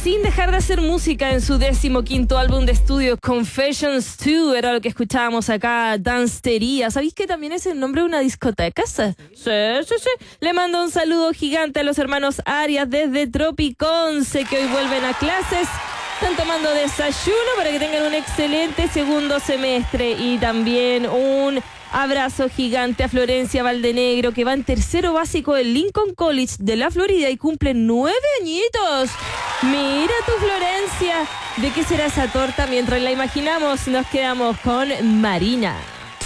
sin dejar de hacer música en su 15º álbum de estudio, Confessions 2, era lo que escuchábamos acá, Dancetería. ¿Sabéis que también es el nombre de una discoteca? Sí. Le mando un saludo gigante a los hermanos Arias desde Tropiconce, que hoy vuelven a clases. Están tomando desayuno para que tengan un excelente segundo semestre. Y también un abrazo gigante a Florencia Valdenegro, que va en tercero básico del Lincoln College de la Florida y cumple 9 añitos. Mira tu Florencia. ¿De qué será esa torta? Mientras la imaginamos, nos quedamos con Marina.